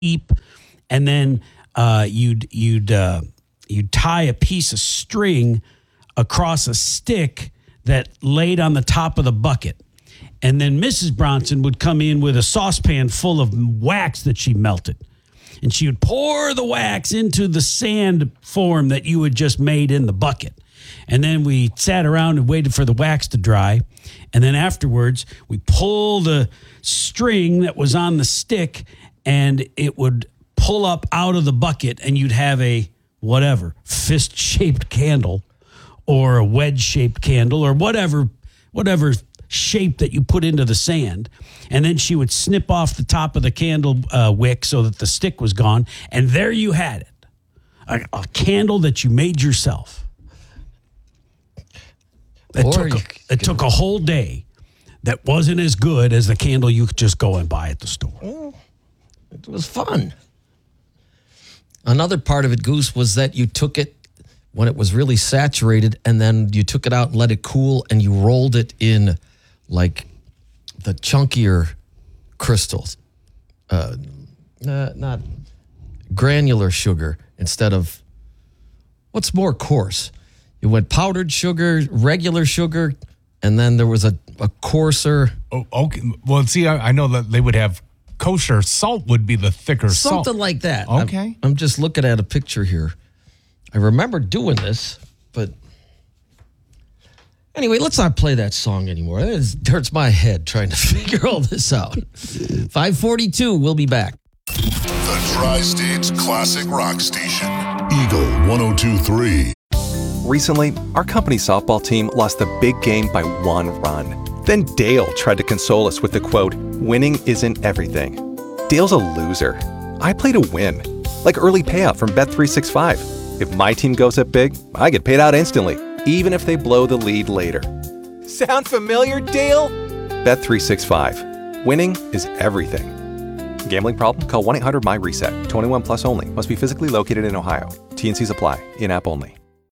deep, and then you'd tie a piece of string across a stick that laid on the top of the bucket. And then Mrs. Bronson would come in with a saucepan full of wax that she melted. And she would pour the wax into the sand form that you had just made in the bucket. And then we sat around and waited for the wax to dry. And then afterwards, we pull the string that was on the stick, and it would pull up out of the bucket, and you'd have a whatever, fist-shaped candle or a wedge-shaped candle or whatever shape that you put into the sand. And then she would snip off the top of the candle wick so that the stick was gone. And there you had it, a candle that you made yourself. It took a whole day that wasn't as good as the candle you could just go and buy at the store. Well, it was fun. Another part of it, Goose, was that you took it when it was really saturated, and then you took it out and let it cool, and you rolled it in like the chunkier crystals. Not granular sugar instead of, what's more coarse? You went powdered sugar, regular sugar, and then there was a coarser. Oh, okay. Well, see, I know that they would have kosher salt would be the thicker salt. Something like that. Okay. I'm just looking at a picture here. I remember doing this, but anyway, let's not play that song anymore. It hurts my head trying to figure all this out. 5:42, we'll be back. The Tri-State's classic rock station, Eagle 102.3. Recently, our company softball team lost the big game by 1 run. Then Dale tried to console us with the quote, "Winning isn't everything." Dale's a loser. I play to win, like early payout from Bet365. If my team goes up big, I get paid out instantly, even if they blow the lead later. Sound familiar, Dale? Bet365. Winning is everything. Gambling problem? Call 1-800-MY-RESET. 21 plus only. Must be physically located in Ohio. T&Cs apply. In-app only.